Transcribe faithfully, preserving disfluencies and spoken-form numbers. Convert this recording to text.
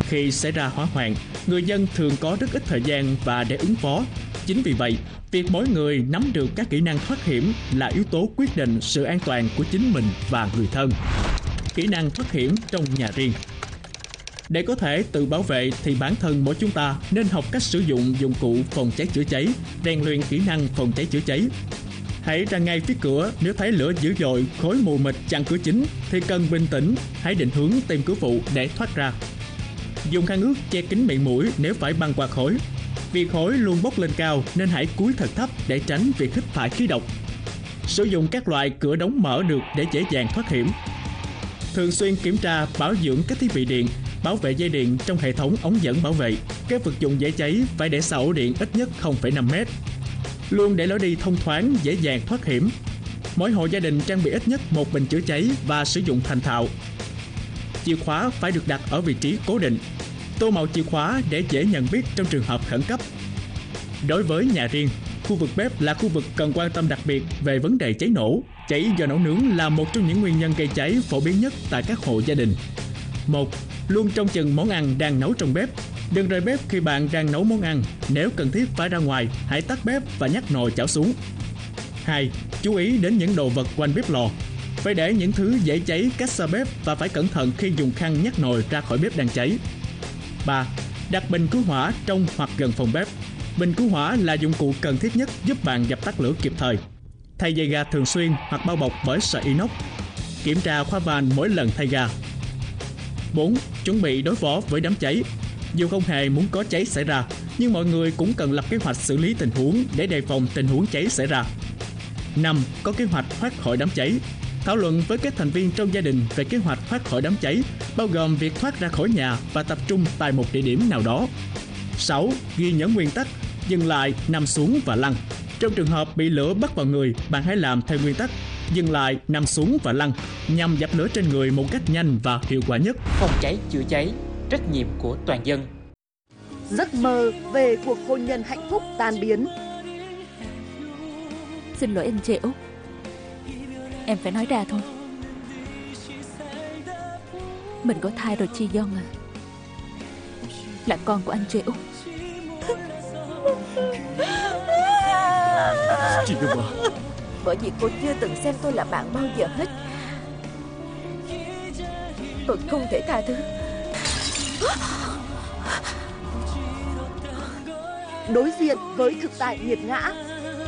Khi xảy ra hỏa hoạn, người dân thường có rất ít thời gian và để ứng phó. Chính vì vậy, việc mỗi người nắm được các kỹ năng thoát hiểm là yếu tố quyết định sự an toàn của chính mình và người thân. Kỹ năng thoát hiểm trong nhà riêng. Để có thể tự bảo vệ thì bản thân mỗi chúng ta nên học cách sử dụng dụng cụ phòng cháy chữa cháy, rèn luyện kỹ năng phòng cháy chữa cháy. Hãy ra ngay phía cửa, nếu thấy lửa dữ dội, khói mù mịt chặn cửa chính thì cần bình tĩnh, hãy định hướng tìm cửa phụ để thoát ra. Dùng khăn ướt che kín miệng mũi nếu phải băng qua khói. Vì khói luôn bốc lên cao nên hãy cúi thật thấp để tránh việc hít phải khí độc. Sử dụng các loại cửa đóng mở được để dễ dàng thoát hiểm. Thường xuyên kiểm tra bảo dưỡng các thiết bị điện, bảo vệ dây điện trong hệ thống ống dẫn bảo vệ. Các vật dụng dễ cháy phải để xa ổ điện ít nhất không phẩy năm mét. Luôn để lối đi thông thoáng, dễ dàng thoát hiểm. Mỗi hộ gia đình trang bị ít nhất một bình chữa cháy và sử dụng thành thạo. Chìa khóa phải được đặt ở vị trí cố định. Tô màu chìa khóa để dễ nhận biết trong trường hợp khẩn cấp. Đối với nhà riêng, khu vực bếp là khu vực cần quan tâm đặc biệt về vấn đề cháy nổ. Cháy do nấu nướng là một trong những nguyên nhân gây cháy phổ biến nhất tại các hộ gia đình. một. Luôn trông chừng món ăn đang nấu trong bếp. Đừng rời bếp khi bạn đang nấu món ăn. Nếu cần thiết phải ra ngoài, hãy tắt bếp và nhắc nồi chảo xuống. hai. Chú ý đến những đồ vật quanh bếp lò. Phải để những thứ dễ cháy cách xa bếp và phải cẩn thận khi dùng khăn nhắc nồi ra khỏi bếp đang cháy. ba. Đặt bình cứu hỏa trong hoặc gần phòng bếp. Bình cứu hỏa là dụng cụ cần thiết nhất giúp bạn dập tắt lửa kịp thời. Thay dây ga thường xuyên hoặc bao bọc bởi sợi inox. Kiểm tra khóa van mỗi lần thay ga. bốn. Chuẩn bị đối phó với đám cháy. Dù không hề muốn có cháy xảy ra, nhưng mọi người cũng cần lập kế hoạch xử lý tình huống để đề phòng tình huống cháy xảy ra. năm. Có kế hoạch thoát khỏi đám cháy. Thảo luận với các thành viên trong gia đình về kế hoạch thoát khỏi đám cháy, bao gồm việc thoát ra khỏi nhà và tập trung tại một địa điểm nào đó. sáu. Ghi nhớ nguyên tắc: dừng lại, nằm xuống và lăn. Trong trường hợp bị lửa bắt vào người, bạn hãy làm theo nguyên tắc: dừng lại, nằm xuống và lăn, nhằm dập lửa trên người một cách nhanh và hiệu quả nhất. Phòng cháy chữa cháy, trách nhiệm của toàn dân. Giấc mơ về cuộc hôn nhân hạnh phúc tan biến. Xin lỗi anh Trệ Úc, em phải nói ra thôi. Mình có thai rồi Chi Dong à, là con của anh Trệ Úc. Chị Dong à, Bởi vì cô chưa từng xem tôi là bạn bao giờ hết, tôi không thể tha thứ. Đối diện với thực tại nghiệt ngã,